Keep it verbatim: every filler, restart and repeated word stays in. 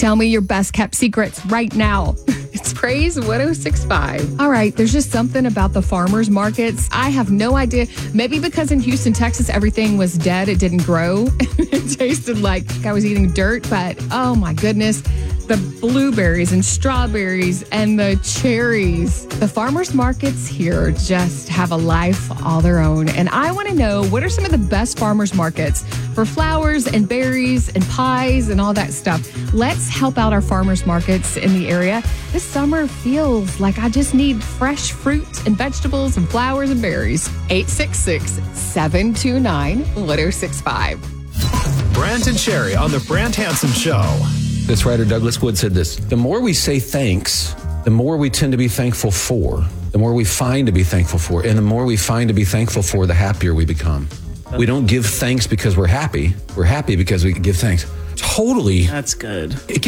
Tell me your best kept secrets right now. It's Praise one oh six point five. All right, there's just something about the farmers markets. I have no idea. Maybe because in Houston, Texas, everything was dead. It didn't grow. It tasted like I was eating dirt, but oh my goodness. The blueberries and strawberries and the cherries. The farmers markets here just have a life all their own. And I want to know, what are some of the best farmers markets for flowers and berries and pies and all that stuff? Let's help out our farmers markets in the area. This summer feels like I just need fresh fruit and vegetables and flowers and berries. eight six six, seven two nine, one oh six five. Brant and Sherry on the Brant Hansen Show. This writer, Douglas Wood, said this: the more we say thanks, the more we tend to be thankful for, the more we find to be thankful for, and the more we find to be thankful for, the happier we become. We don't give thanks because we're happy. We're happy because we give thanks. Totally. That's good. It